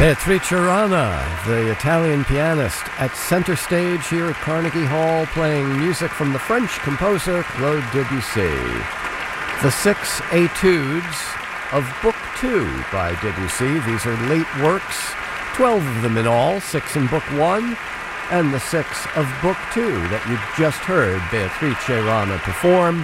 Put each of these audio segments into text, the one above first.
Beatrice Rana, the Italian pianist, at center stage here at Carnegie Hall, playing music from the French composer Claude Debussy. The 6 Etudes of Book 2 by Debussy. These are late works, 12 of them in all, 6 in Book 1, and the 6 of Book 2 that you just heard Beatrice Rana perform.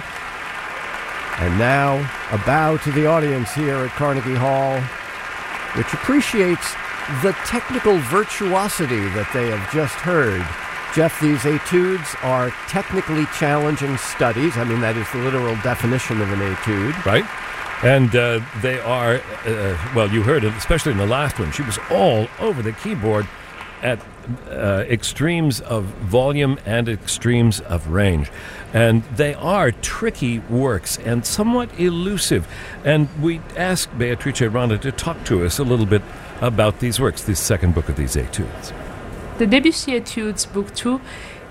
And now, a bow to the audience here at Carnegie Hall, which appreciates the technical virtuosity that they have just heard. Jeff, these etudes are technically challenging studies. I mean, that is the literal definition of an etude. Right. And they are, well, you heard it, especially in the last one. She was all over the keyboard at extremes of volume and extremes of range. And they are tricky works and somewhat elusive. And we asked Beatrice Rana to talk to us a little bit about these works, this second book of these etudes. The Debussy Etudes, Book 2,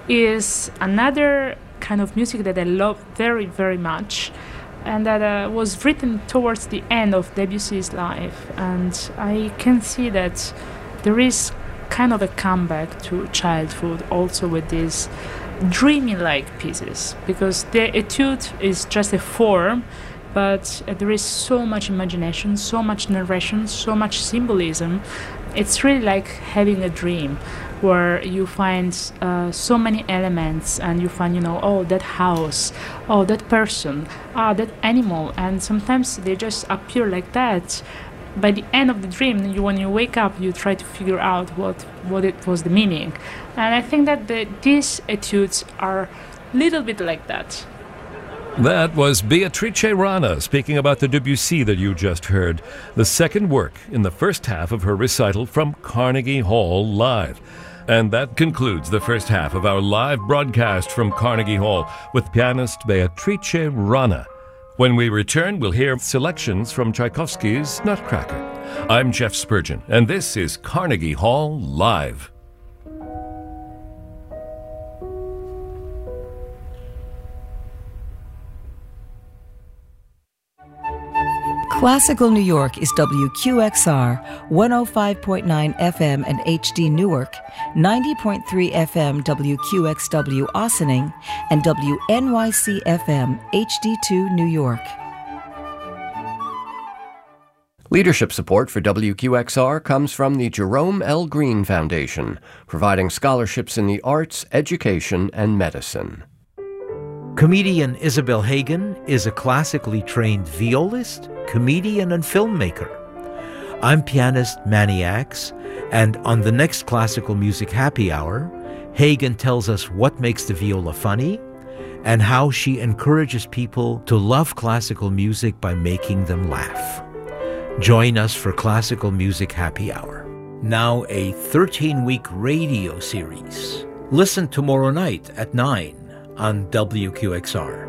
is another kind of music that I love very, very much, and that was written towards the end of Debussy's life. And I can see that there is kind of a comeback to childhood also with these dreamy-like pieces, because the etude is just a form, but there is so much imagination, so much narration, so much symbolism. It's really like having a dream where you find so many elements, and you find, oh, that house, oh, that person, that animal, and sometimes they just appear like that. By the end of the dream, when you wake up, you try to figure out what it was the meaning. And I think that these etudes are a little bit like that. That was Beatrice Rana speaking about the Debussy that you just heard, the second work in the first half of her recital from Carnegie Hall Live. And that concludes the first half of our live broadcast from Carnegie Hall with pianist Beatrice Rana. When we return, we'll hear selections from Tchaikovsky's Nutcracker. I'm Jeff Spurgeon, and this is Carnegie Hall Live. Classical New York is WQXR, 105.9 FM and HD Newark, 90.3 FM WQXW Ossining, and WNYC FM HD2 New York. Leadership support for WQXR comes from the Jerome L. Green Foundation, providing scholarships in the arts, education, and medicine. Comedian Isabel Hagen is a classically trained violist, comedian, and filmmaker. I'm pianist Manny Axe, and on the next Classical Music Happy Hour, Hagen tells us what makes the viola funny and how she encourages people to love classical music by making them laugh. Join us for Classical Music Happy Hour. Now a 13-week radio series. Listen tomorrow night at 9 on WQXR.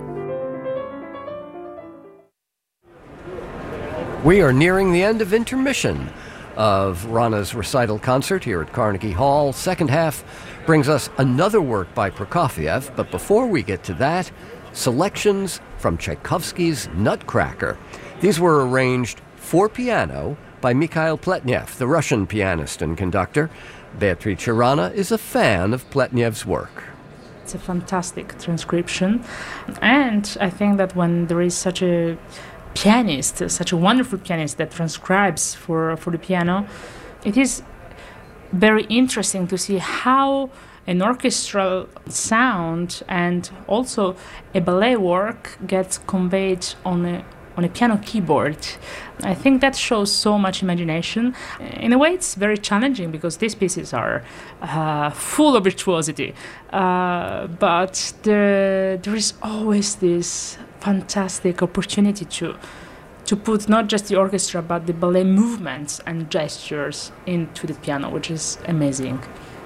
We are nearing the end of intermission of Rana's recital concert here at Carnegie Hall. Second half brings us another work by Prokofiev, but before we get to that, selections from Tchaikovsky's Nutcracker. These were arranged for piano by Mikhail Pletnev, the Russian pianist and conductor. Beatrice Rana is a fan of Pletnev's work. It's a fantastic transcription, and I think that when there is such a pianist, such a wonderful pianist that transcribes for the piano, it is very interesting to see how an orchestral sound and also a ballet work gets conveyed on a piano keyboard. I think that shows so much imagination. In a way, it's very challenging because these pieces are full of virtuosity, but there is always this fantastic opportunity to put not just the orchestra but the ballet movements and gestures into the piano, which is amazing.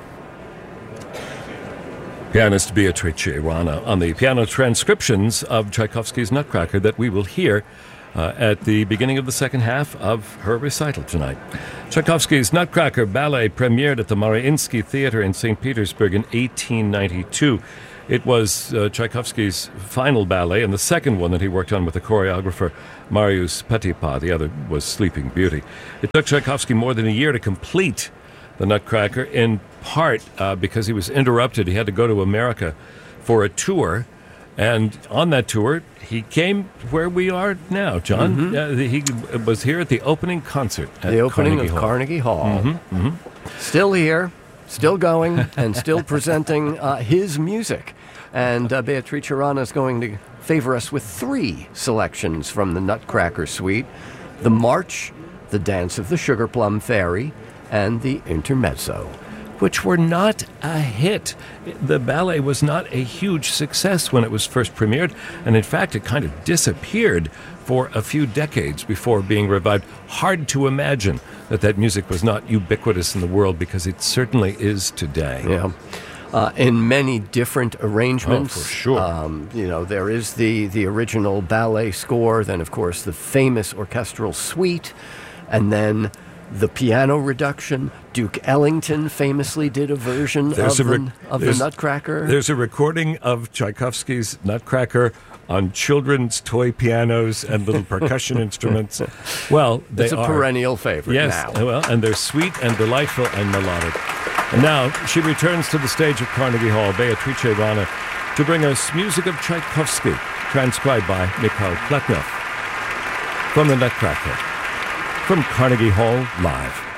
Pianist Beatrice Rana on the piano transcriptions of Tchaikovsky's Nutcracker that we will hear at the beginning of the second half of her recital tonight. Tchaikovsky's Nutcracker ballet premiered at the Mariinsky Theater in St. Petersburg in 1892. It was Tchaikovsky's final ballet, and the second one that he worked on with the choreographer Marius Petipa. The other was Sleeping Beauty. It took Tchaikovsky more than a year to complete the Nutcracker, in part because he was interrupted. He had to go to America for a tour, and on that tour, he came where we are now, John. He was here at the opening concert at the opening Carnegie of Hall. Carnegie Hall. Still here, still going, and still presenting his music. And Beatrice Arana is going to favor us with 3 selections from the Nutcracker Suite: the March, the Dance of the Sugar Plum Fairy, and the Intermezzo, which were not a hit. The ballet was not a huge success when it was first premiered, and in fact it kind of disappeared for a few decades before being revived. Hard to imagine that music was not ubiquitous in the world, because it certainly is today. Yeah. In many different arrangements. Oh, for sure. There is the original ballet score, then, of course, the famous orchestral suite, and then the piano reduction. Duke Ellington famously did a version of the Nutcracker. There's a recording of Tchaikovsky's Nutcracker on children's toy pianos and little percussion instruments. Well, it's a perennial favorite now. Well, and they're sweet and delightful and melodic. And now she returns to the stage at Carnegie Hall, Beatrice Arana, to bring us music of Tchaikovsky, transcribed by Mikhail Pletnev. From the Nutcracker, from Carnegie Hall Live.